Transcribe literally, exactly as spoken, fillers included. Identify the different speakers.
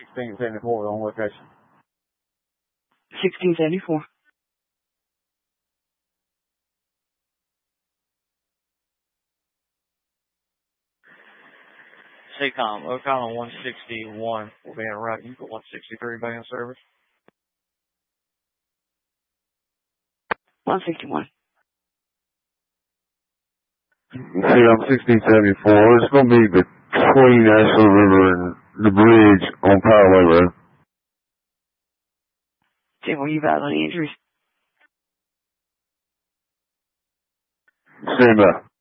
Speaker 1: sixteen seventy-four on location.
Speaker 2: sixteen seventy-four.
Speaker 1: C COM, O'Connell one sixty-one will be in route. You got one sixty-three back in service.
Speaker 2: one sixty-one.
Speaker 3: C COM sixteen seventy-four. It's going to be between Ashland River and the bridge on Poway Road.
Speaker 2: Jim, were you about any injuries?
Speaker 3: Stand by.